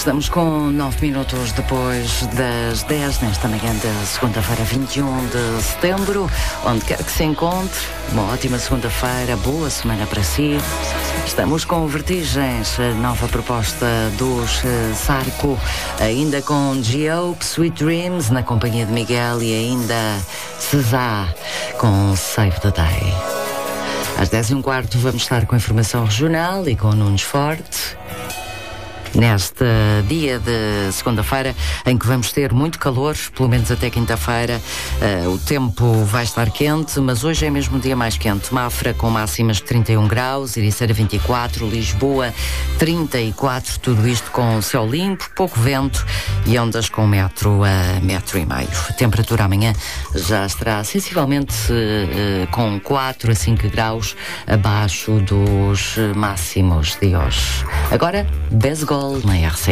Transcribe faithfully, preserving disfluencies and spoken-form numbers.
Estamos com nove minutos depois das dez, nesta manhã da segunda-feira, vinte e um de setembro. Onde quer que se encontre, uma ótima segunda-feira, boa semana para si. Estamos com Vertigens, a nova proposta dos uh, Sarco, ainda com G-Hope, Sweet Dreams, na companhia de Miguel, e ainda Cesar com Save the Day. Às dez e um quarto vamos estar com a informação regional e com o Nunes Forte. Neste dia de segunda-feira, em que vamos ter muito calor, pelo menos até quinta-feira, uh, o tempo vai estar quente, mas hoje é mesmo um dia mais quente. Mafra com máximas de trinta e um graus, Ericeira vinte e quatro, Lisboa trinta e quatro, tudo isto com céu limpo, pouco vento e ondas com metro a metro e meio. A temperatura amanhã já estará sensivelmente uh, com quatro a cinco graus abaixo dos máximos de hoje. Agora, Bezgol na R C.